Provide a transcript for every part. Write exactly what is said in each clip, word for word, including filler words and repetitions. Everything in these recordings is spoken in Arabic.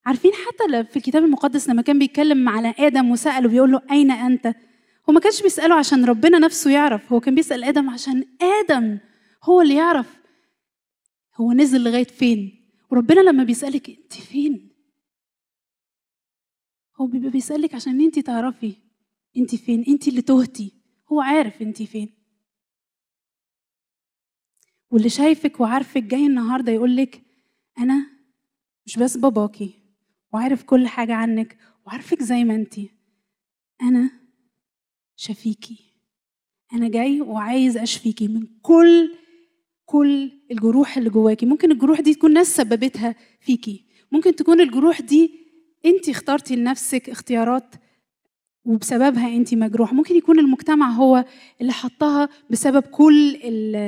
عارفين حتى في الكتاب المقدس لما كان بيتكلم على آدم وسأله بيقول له أين أنت؟ هو ما كانش بيسأله عشان ربنا نفسه يعرف، هو كان بيسأل آدم عشان آدم هو اللي يعرف هو نزل لغاية فين. وربنا لما بيسألك أنت فين، هو بيبقى بيسألك عشان أنت تعرفي أنت فين، أنت اللي تهتي، هو عارف أنت فين. واللي شايفك وعارفك جاي النهاردة يقولك أنا مش بس باباكي وعارف كل حاجة عنك وعارفك زي ما أنت، أنا شفيكي، أنا جاي وعايز أشفيكي من كل كل الجروح اللي جواكي. ممكن الجروح دي تكون ناس سببتها فيكي، ممكن تكون الجروح دي أنت اخترتي لنفسك اختيارات وبسببها أنت مجروح، ممكن يكون المجتمع هو اللي حطها بسبب كل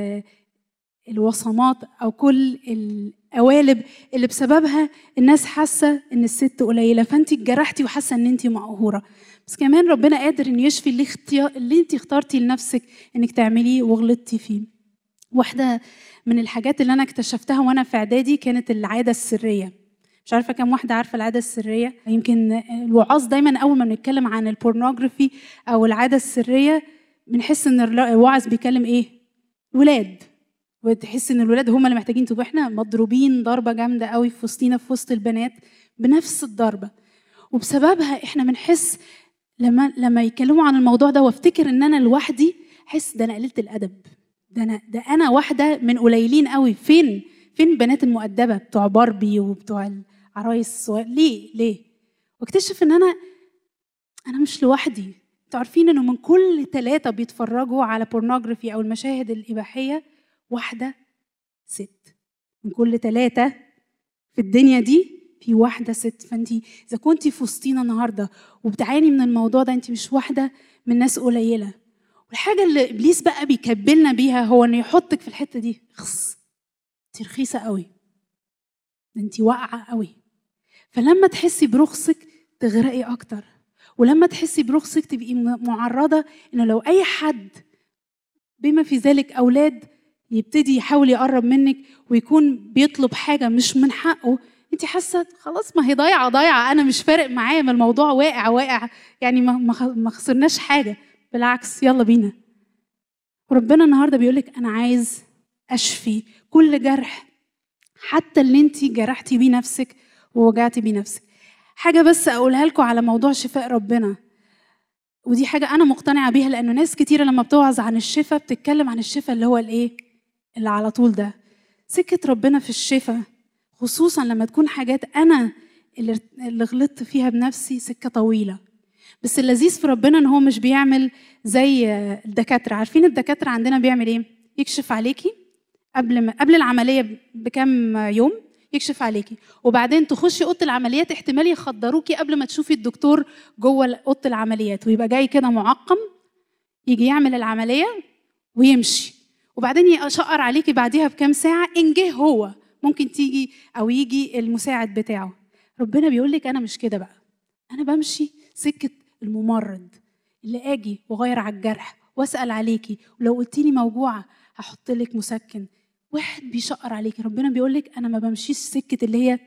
الوصمات أو كل القوالب اللي بسببها الناس حاسة إن الست قليلة، فأنت اتجرحتي وحاسة إن أنت مقهورة. بس كمان ربنا قادر إن يشفي اللي, اختيار اللي أنت اخترتي لنفسك إنك تعمليه وغلطتي فيه. واحدة من الحاجات اللي أنا اكتشفتها وأنا في إعدادي كانت العادة السرية. مش عارفة كم واحدة عارفة العادة السرية؟ يمكن الوعاظ دايما أول ما بنتكلم عن البورنوغرافي أو العادة السرية بنحس إن الواعظ بيكلم إيه؟ ولاد، وتحس ان الولاد هم اللي محتاجين. تبقى احنا مضروبين ضربه جامده قوي في وسطينا في وسط البنات بنفس الضربه، وبسببها احنا بنحس لما لما يتكلموا عن الموضوع ده وافتكر ان انا لوحدي، احس ده انا قليله الادب، ده انا ده انا واحده من قليلين قوي. فين فين البنات المؤدبه بتوع باربي وبتوع العرايس؟ ليه ليه واكتشف ان انا انا مش لوحدي. انتوا عارفين انه من كل ثلاثه بيتفرجوا على بورنوغرافي او المشاهد الاباحيه واحدة ست، من كل ثلاثة في الدنيا دي في واحدة ست. فانتي إذا كنتي في وسطينا النهاردة وبتعاني من الموضوع ده، انتي مش واحدة من ناس قليلة. والحاجة اللي إبليس بقى بيكبلنا بيها هو إنه يحطك في الحتة دي، خص انتي رخيصة قوي، انتي واقعة قوي. فلما تحسي برخصك تغرقي أكتر، ولما تحسي برخصك تبقي معرضة إنه لو أي حد بما في ذلك أولاد يبتدي يحاول يقرب منك ويكون بيطلب حاجة مش من حقه، انت حاسة خلاص ما هي ضايعة ضايعة، أنا مش فارق معايا، ما الموضوع واقع واقع، يعني ما ما خسرناش حاجة، بالعكس يلا بينا. وربنا النهاردة بيقولك أنا عايز أشفي كل جرح، حتى اللي انت جرحتي بيه نفسك ووجعتي بيه نفسك. حاجة بس أقولها لكم على موضوع شفاء ربنا، ودي حاجة أنا مقتنعة بيها، لأنه ناس كتيرة لما بتوعظ عن الشفاء بتتكلم عن الشفاء اللي هو الإيه؟ اللي على طول ده. سكة ربنا في الشفاء خصوصا لما تكون حاجات أنا اللي اللي غلطت فيها بنفسي سكة طويلة. بس اللذيذ في ربنا إن هو مش بيعمل زي الدكاترة. عارفين الدكاترة عندنا بيعمل إيه؟ يكشف عليكي قبل ما قبل العملية بكم يوم، يكشف عليكي، وبعدين تخشي اوضه العمليات احتمال يخدروكي قبل ما تشوفي الدكتور جوه اوضه العمليات، ويبقى جاي كده معقم يجي يعمل العمليه ويمشي، وبعدين يشقر عليكي بعديها بكام ساعه ان جه هو، ممكن تيجي او يجي المساعد بتاعه. ربنا بيقول لك انا مش كده بقى، انا بمشي سكه الممرض اللي اجي واغير على الجرح واسال عليكي، ولو قلتي لي موجوعه هحط لك مسكن. واحد بيشقر عليكي، ربنا بيقول لك انا ما بمشيش سكه اللي هي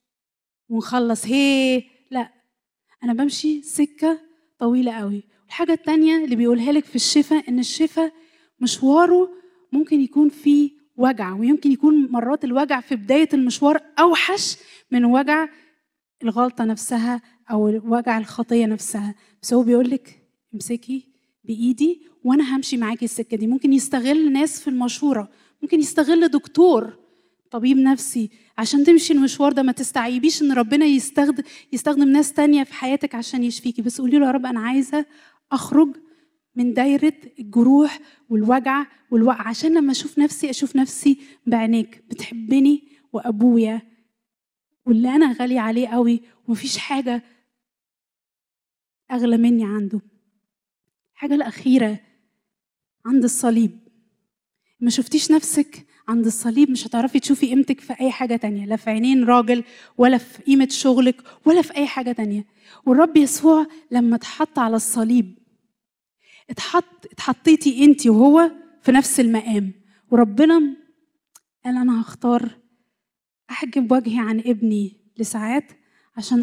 ونخلص هي، لا انا بمشي سكه طويله قوي. الحاجه الثانيه اللي بيقولها لك في الشفاء ان الشفاء مشواره ممكن يكون فيه وجع، ويمكن يكون مرات الوجع في بدايه المشوار اوحش من وجع الغلطه نفسها او وجع الخطيه نفسها. بس هو بيقول لك امسكي بايدي وانا همشي معاكي السكه دي. ممكن يستغل ناس في المشوره، ممكن يستغل دكتور طبيب نفسي عشان تمشي المشوار ده. ما تستعيبيش ان ربنا يستخدم يستخدم ناس تانية في حياتك عشان يشفيكي، بس قولي له يا رب انا عايزه اخرج من دايره الجروح والوجع والوقع، عشان لما اشوف نفسي اشوف نفسي بعينيك بتحبني وابويا واللي انا غالي عليه قوي ومفيش حاجه اغلى مني عنده. الحاجه الاخيره عند الصليب، ما شفتيش نفسك عند الصليب مش هتعرفي تشوفي قيمتك في اي حاجه تانية، لا في عينين راجل ولا في قيمه شغلك ولا في اي حاجه تانية. والرب يسوع لما اتحط على الصليب اتحط اتحطيتي انت وهو في نفس المقام، وربنا قال انا هختار احجب وجهي عن ابني لساعات عشان